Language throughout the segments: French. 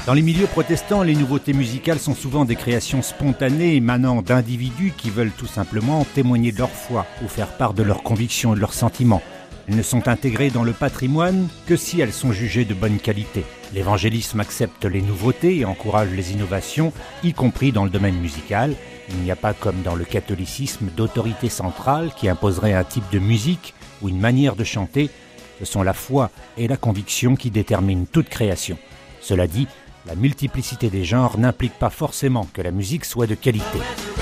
Dans les milieux protestants, les nouveautés musicales sont souvent des créations spontanées émanant d'individus qui veulent tout simplement témoigner de leur foi ou faire part de leurs convictions et de leurs sentiments. Elles ne sont intégrées dans le patrimoine que si elles sont jugées de bonne qualité. L'évangélisme accepte les nouveautés et encourage les innovations, y compris dans le domaine musical. Il n'y a pas, comme dans le catholicisme, d'autorité centrale qui imposerait un type de musique ou une manière de chanter. Ce sont la foi et la conviction qui déterminent toute création. Cela dit, la multiplicité des genres n'implique pas forcément que la musique soit de qualité.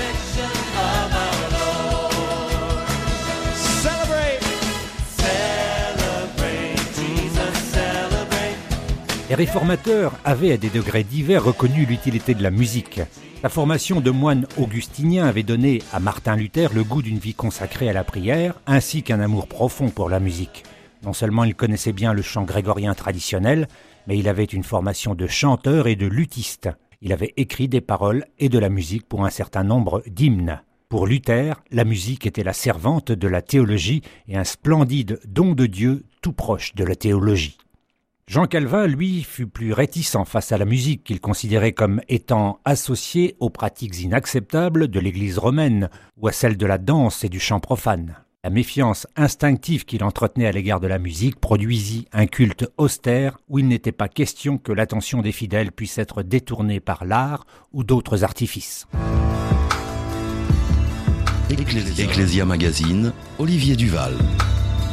Les réformateurs avaient à des degrés divers reconnu l'utilité de la musique. La formation de moines augustiniens avait donné à Martin Luther le goût d'une vie consacrée à la prière, ainsi qu'un amour profond pour la musique. Non seulement il connaissait bien le chant grégorien traditionnel, mais il avait une formation de chanteur et de luthiste. Il avait écrit des paroles et de la musique pour un certain nombre d'hymnes. Pour Luther, la musique était la servante de la théologie et un splendide don de Dieu tout proche de la théologie. Jean Calvin, lui, fut plus réticent face à la musique qu'il considérait comme étant associée aux pratiques inacceptables de l'Église romaine ou à celles de la danse et du chant profane. La méfiance instinctive qu'il entretenait à l'égard de la musique produisit un culte austère où il n'était pas question que l'attention des fidèles puisse être détournée par l'art ou d'autres artifices. Ecclesia Magazine, Olivier Duval.